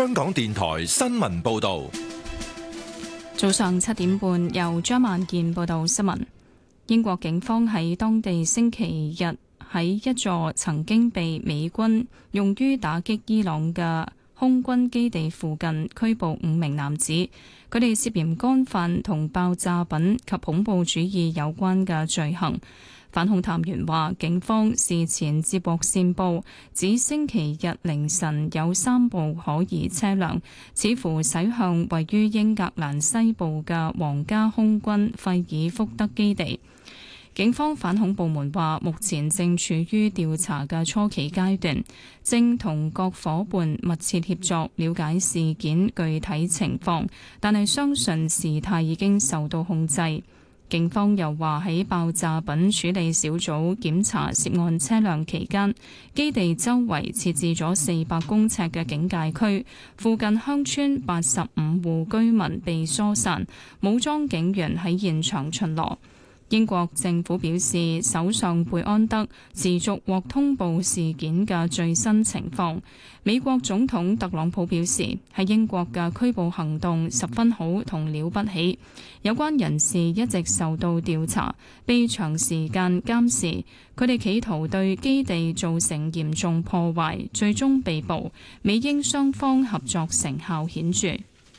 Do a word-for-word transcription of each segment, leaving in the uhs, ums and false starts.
香港電台新聞報道。 早上七點半，由張萬健報道新聞。英國警方喺當地星期日喺一座曾經被美軍用於打擊伊朗嘅空軍基地附近拘捕五名男子，佢哋涉嫌干犯同爆炸品及恐怖主義有關嘅罪行。反恐探員話，警方事前接獲線報，指星期日凌晨有三部可疑車輛似乎駛向位於英格蘭西部嘅皇家空軍費爾福德基地。警方反恐部門話，目前正處於調查嘅初期階段，正同各夥伴密切協作，了解事件具體情況，但係相信事態已經受到控制。警方又話，喺爆炸品處理小組檢查涉案車輛期間，基地周圍設置咗四百公尺嘅警戒區，附近鄉村八十五戶居民被疏散，武裝警員喺現場巡邏。英國政府表示，首相貝安德持續獲通報事件嘅最新情況。美國總統特朗普表示，喺英國嘅拘捕行動十分好同了不起，有關人士一直受到調查，被長時間監視，佢哋企圖對基地造成嚴重破壞，最終被捕。美英雙方合作成效顯著。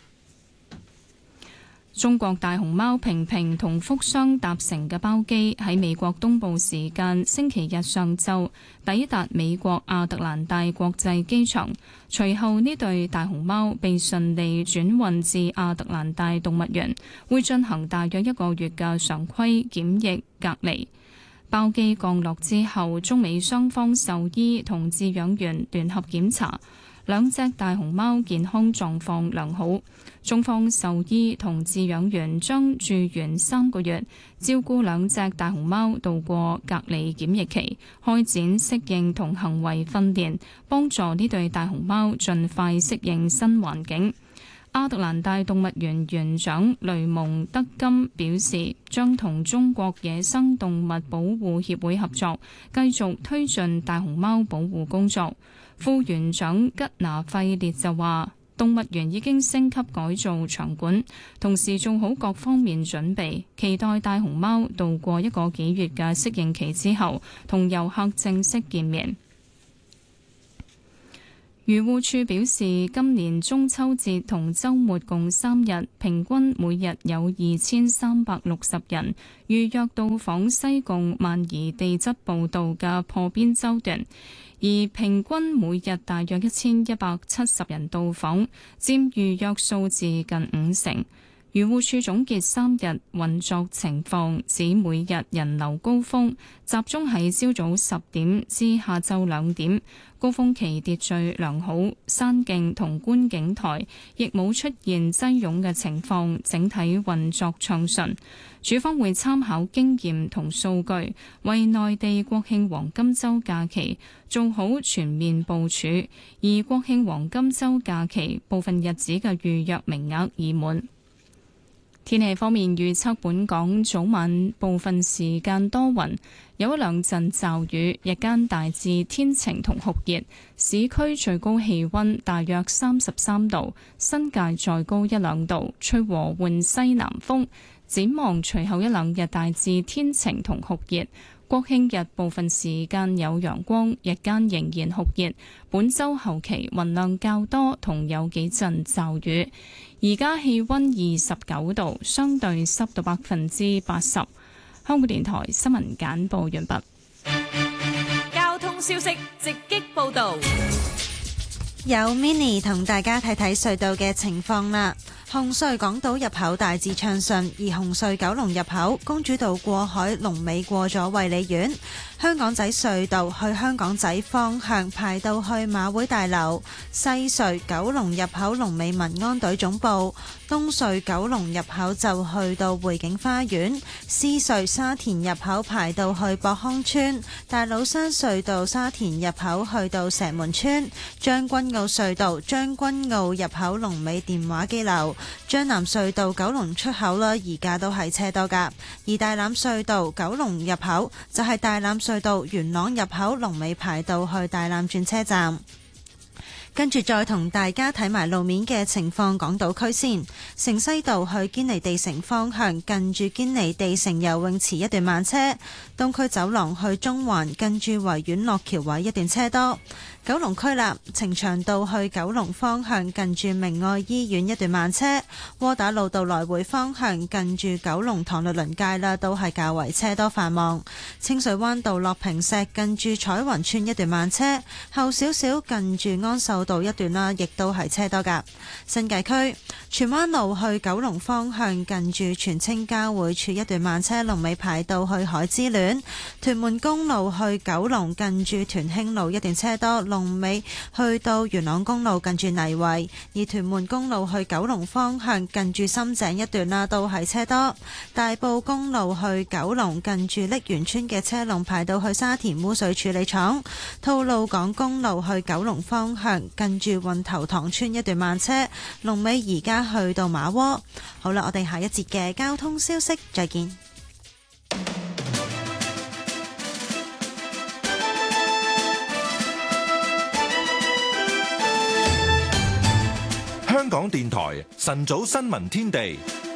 中國大熊貓平平同福箱搭乘嘅包機喺美國東部時間星期日上晝抵達美國亞特蘭大國際機場，隨後呢對大熊貓被順利轉運至亞特蘭大動物園，會進行大約一個月嘅常規檢疫隔離。包機降落之後，中美雙方獸醫同飼養員聯合檢查，兩隻大熊貓健康狀況良好。中方獸醫同飼養員將住院三個月，照顧兩隻大熊貓度過隔離檢疫期，開展適應同行為訓練，幫助呢對大熊貓盡快適應新環境。亞特蘭大動物園園長雷蒙德金表示，將同中國野生動物保護協會合作，繼續推進大熊貓保護工作。副園長吉拿費列就話，動物園已經升級改造場館，同時做好各方面準備，期待大熊貓度過一個幾月嘅適應期之後，同遊客正式見面。漁護署表示，今年中秋節同週末共三日，平均每日有二千三百六十人預約到訪西貢萬宜地質步道嘅破邊洲段，而平均每日大約一千一百七十人到訪，佔預約數字近五成。漁護署總結三日運作情況，指每日人流高峰集中喺朝早十點至下晝兩點，高峰期秩序良好，山徑同觀景台亦冇出現擠擁嘅情況，整體運作暢順。署方會參考經驗同數據，為內地國慶黃金週假期做好全面部署，而國慶黃金週假期部分日子嘅預約名額已滿。天氣方面預測，本港早晚部分時間多雲，有一兩陣驟雨，日間大致天晴同酷熱，市區最高氣溫大約三十三度，新界再高一兩度，吹和緩西南風。展望隨後一兩日大致天晴同酷熱，國慶日部分時間有陽光，日間仍然酷熱。本週後期雲量較多，同有幾陣驟雨。而家氣溫二十九度，相對濕度百分之八十。香港電台新聞簡報完畢。 交通消息直擊報道， 有 Mini 同大家睇睇隧道嘅情況啦。紅隧港島入口大致暢順，而紅隧九龍入口公主道過海龍尾過咗衛理苑。香港仔隧道去香港仔方向排到去馬會大樓，西隧九龍入口龍尾民安隊總部，東隧九龍入口就去到匯景花園，獅隧沙田入口排到去博康村，大老山隧道沙田入口去到石門村，將軍澳隧道將軍澳入口龍尾電話機樓，將南隧道九龍出口啦，而家都係車多噶，而大欖隧道九龍入口就係大欖隧道元朗入口龍尾排到去大欖轉車站。 跟住再同大家睇埋路面嘅情況，港島區先。城西道去堅尼地城方向，近住堅尼地城游泳池一段慢車。東區走廊去中環，近住維園落橋位一段車多。九龍區啦，呈祥道去九龍方向，近住明愛醫院一段慢車。窩打老道來回方向，近住九龍塘律倫街啦，都係較為車多繁忙。清水灣道落坪石，近住彩雲村一段慢車。後少少近住安秀道一段啦，亦都係車多噶。新界區荃灣路去九龍方向，近住荃青交匯處一段慢車，龍尾排到去海之戀。屯門公路去九龍，近住屯興路一段車多，龍尾去到元朗公路近住泥圍。而屯門公路去九龍方向，近住深井一段啦，都係車多。大埔公路去九龍，近住瀝源村嘅車龍排到去沙田污水處理廠。吐露港公路去九龍方向，近住運頭塘村一段慢車，龍尾而家去到馬窩。好啦，我哋下一節嘅交通消息再見。 香港電台晨早新聞天地。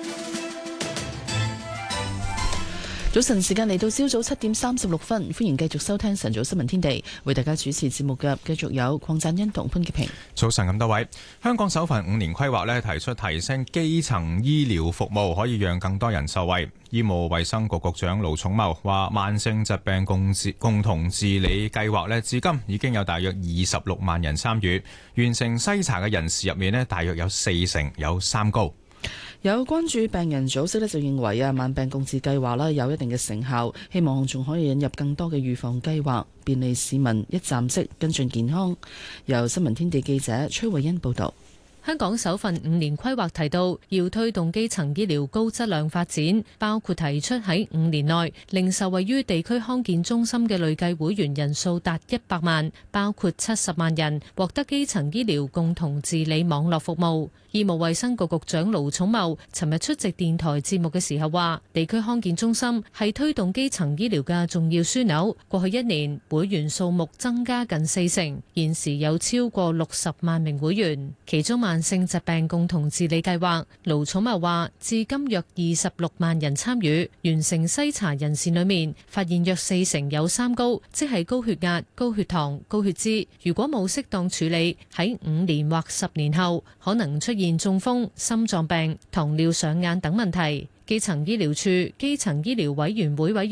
早晨時間嚟到朝早七點三十六分，歡迎繼續收聽晨早新聞天地，為大家主持節目嘅繼續有鄺贊恩同潘潔平。 早晨咁多位，香港首份五年規劃呢提出提升基層醫療服務，可以讓更多人受惠。醫務衛生局局長盧寵茂話，慢性疾病共治共同治理計劃呢至今已經有大約二十六萬人參與，完成篩查嘅人士入面呢大約有四成有三高。 有關注病人組織咧就認為啊，慢病共治計劃咧有一定嘅成效，希望仲可以引入更多嘅預防計劃，便利市民一站式跟進健康。由新聞天地記者崔慧欣報道。 香港首份五年規劃提到，要推動基層醫療高質量發展，包括提出喺五年內令受惠於地區康健中心嘅累計會員人數達一百萬，包括七十萬人獲得基層醫療共同治理網絡服務。醫務衛生局局長盧寵茂尋日出席電台節目嘅時候話，地區康健中心係推動基層醫療嘅重要樞紐。過去一年會員數目增加近四成，現時有超過六十萬名會員。其中慢性疾病共同治理計劃，盧寵茂話，至今約二十六萬人參與，完成篩查人士裏面發現約四成有三高，即係高血壓、高血糖、高血脂。如果冇適當處理，喺五年或十年後可能出現中風、心臟病、糖尿上眼等問題。基層醫療處基層醫療委員會委員